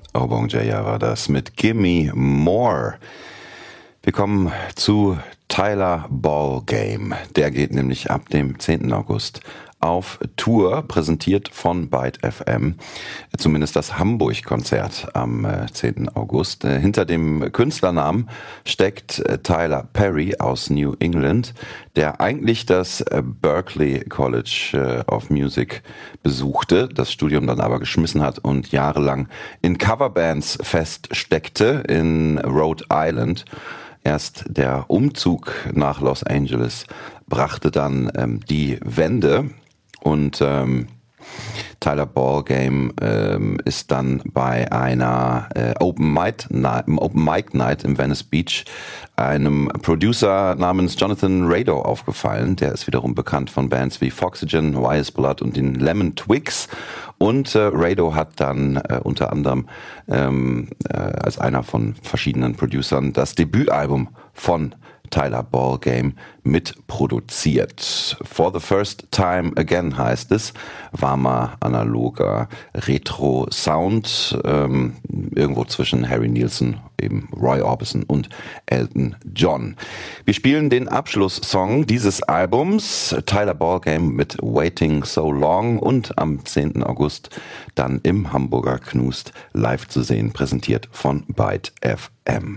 Obong Jaya war das mit Gimme More. Wir kommen zu Tyler Ballgame. Der geht nämlich ab dem 10. August auf Tour, präsentiert von Byte FM. Zumindest das Hamburg-Konzert am 10. August. Hinter dem Künstlernamen steckt Tyler Perry aus New England, der eigentlich das Berklee College of Music besuchte, das Studium dann aber geschmissen hat und jahrelang in Coverbands feststeckte in Rhode Island. Erst der Umzug nach Los Angeles brachte dann die Wende und Tyler Ballgame ist dann bei einer Open Mic Night im Venice Beach einem Producer namens Jonathan Rado aufgefallen. Der ist wiederum bekannt von Bands wie Foxygen, Wise Blood und den Lemon Twigs. Und Rado hat dann unter anderem als einer von verschiedenen Producern das Debütalbum von Tyler Ballgame mitproduziert. For the First Time Again heißt es. Warmer, analoger Retro-Sound. Irgendwo zwischen Harry Nilsson, eben Roy Orbison und Elton John. Wir spielen den Abschlusssong dieses Albums, Tyler Ballgame mit Waiting So Long, und am 10. August dann im Hamburger Knust live zu sehen, präsentiert von Byte FM.